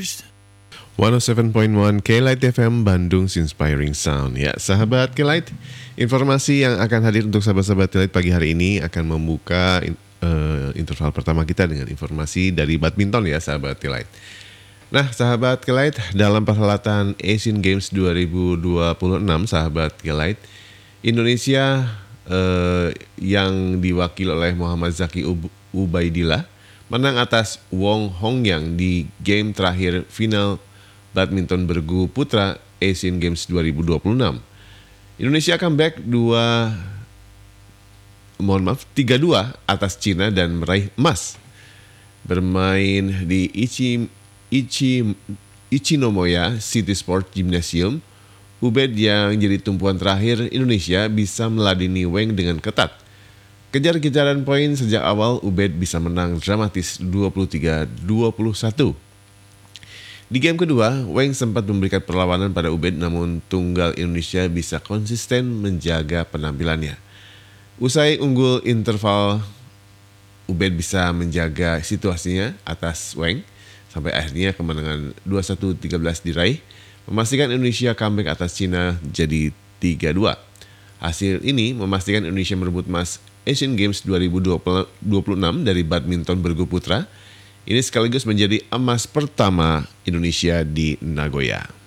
107.1 K-Light FM Bandung Inspiring Sound. Ya, sahabat K-Light, informasi yang akan hadir untuk sahabat-sahabat K-Light pagi hari ini akan membuka interval pertama kita dengan informasi dari badminton ya, sahabat K-Light. Nah, sahabat K-Light, dalam perhelatan Asian Games 2026, sahabat K-Light, Indonesia yang diwakili oleh Muhammad Zaki Ubaidillah menang atas Wong Hongyang di game terakhir final badminton bergu putra Asian Games 2026. Indonesia comeback 3-2 atas Cina dan meraih emas. Bermain di Ichinomiya City Sport Gymnasium, Ubed yang jadi tumpuan terakhir Indonesia bisa meladeni Weng dengan ketat. Kejar-kejaran poin sejak awal, Ubed bisa menang dramatis 23-21. Di game kedua, Weng sempat memberikan perlawanan pada Ubed, namun tunggal Indonesia bisa konsisten menjaga penampilannya. Usai unggul interval, Ubed bisa menjaga situasinya atas Weng sampai akhirnya kemenangan 21-13 diraih, memastikan Indonesia comeback atas Cina jadi 3-2. Hasil ini memastikan Indonesia merebut emas Asian Games 2026 dari badminton bergu putra. Ini sekaligus menjadi emas pertama Indonesia di Nagoya.